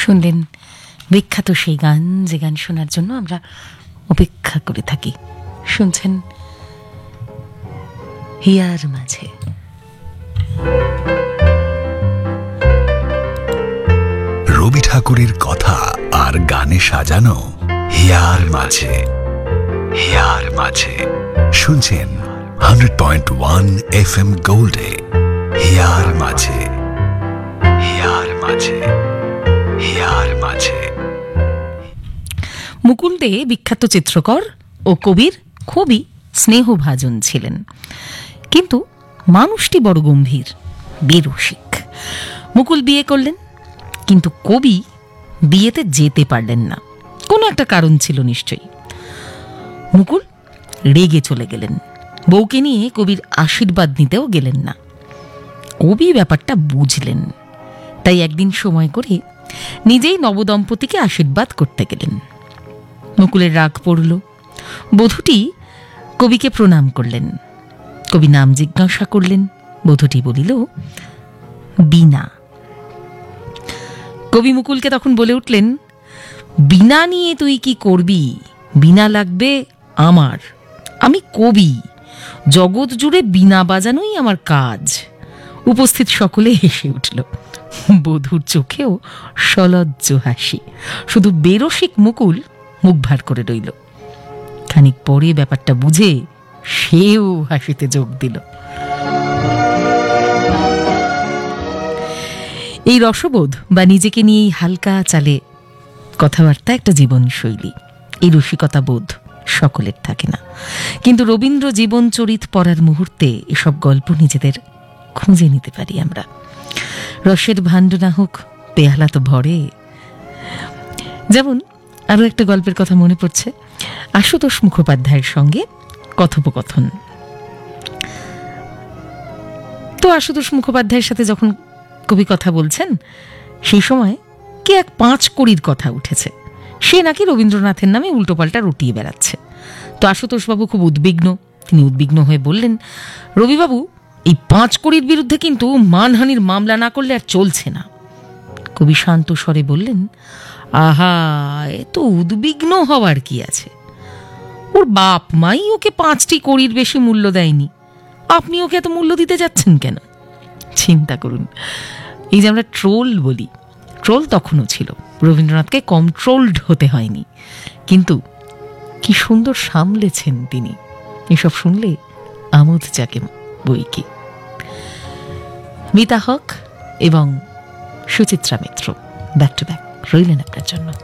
শুনলেন বিখ্যাত সেই গান, যে গান শোনার জন্য আমরা অপেক্ষা করে থাকি। শুনছেন হিয়ার মাঝে। রবি ঠাকুরের কথা আর গানে সাজানো হিয়ার মাঝে। হিয়ার মাঝে শুনছেন 100.1 FM গোল্ডে। হিয়ার মাঝে, হিয়ার মাঝে, হিয়ার মাঝে। মুকুল দে বিখ্যাত চিত্রকর ও কবির খুবই স্নেহভাজন ছিলেন, কিন্তু মানুষটি বড় গম্ভীর, বেরসিক। মুকুল বিয়ে করলেন, কিন্তু কবি বিয়েতে যেতে পারলেন না। কোনো একটা কারণ ছিল নিশ্চয়ই। মুকুল রেগে চলে গেলেন, বউকে নিয়ে কবির আশীর্বাদ নিতেও গেলেন না। কবি ব্যাপারটা বুঝলেন, তাই একদিন সময় করে নিজেই নবদম্পতিকে আশীর্বাদ করতে গেলেন। মুকুলের রাগ পড়ল, বধূটি কবিকে প্রণাম করলেন। কবি নাম জিজ্ঞাসা করলেন, বধূটি বলিল বীণা। কবি মুকুলকে তখন বলে উঠলেন, বীণা নিয়ে তুই কি করবি? বীণা লাগবে আমার, আমি কবি, জগৎ জুড়ে বীণা বাজানোই আমার কাজ। উপস্থিত সকলে হেসে উঠল, বধূর চোখেও সলজ্জ হাসি। শুধু বেরসিক মুকুল মুখ ভার করে রইল। খানিক পরে ব্যাপারটা বুঝে সেও হাসিতে যোগ দিল। এই রসবোধ বা নিজেকে নিয়েই হালকা চালে কথাবার্তা একটা জীবনশৈলী। এই রসিকতা বোধ সকলের থাকে না, কিন্তু রবীন্দ্র জীবনচরিত পড়ার মুহূর্তে এসব গল্প নিজেদের খুঁজে নিতে পারি আমরা। রসের ভাণ্ড না হোক, পেয়ালা তো ভরে। যেমন আরো একটা গল্পের কথা মনে পড়ছে, আশুতোষ মুখোপাধ্যায়ের সঙ্গে কথোপকথন। তো আশুতোষ মুখোপাধ্যায়ের সাথে যখন কবি কথা বলছেন, সেই সময় কে এক 5 কড়ির কথা উঠেছে। সে নাকি রবীন্দ্রনাথের নামে উল্টোপাল্টা রটিয়ে বেড়াচ্ছে। তো আশুতোষবাবু খুব উদ্বিগ্ন। তিনি উদ্বিগ্ন হয়ে বললেন, রবিবাবু, এই 5 কড়ির বিরুদ্ধে কিন্তু মানহানির মামলা না করলে আর চলছে না। কবি শান্ত স্বরে বললেন, আহা, এ তো উদ্বিগ্ন হওয়ার কি আছে? ওর বাপ মাই ওকে 5টি কড়ির বেশি মূল্য দেয়নি, আপনি ওকে এত মূল্য দিতে যাচ্ছেন কেন? চিন্তা করুন, এই যে আমরা ট্রোল বলি, ট্রোল তখনও ছিল, রবীন্দ্রনাথকে কন্ট্রোলড হতে হয়নি, কিন্তু কি সুন্দর সামলেছেন তিনি। এসব শুনলে আমোদ জাগে বই কি। মিতা হক এবং Suchitra Mitra back to back রইলেন আপনার জন্য।